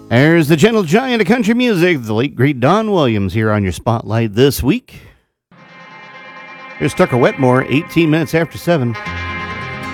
There's the gentle giant of country music, the late great Don Williams, here on your spotlight this week. Here's Tucker Wetmore, 18 minutes after 7.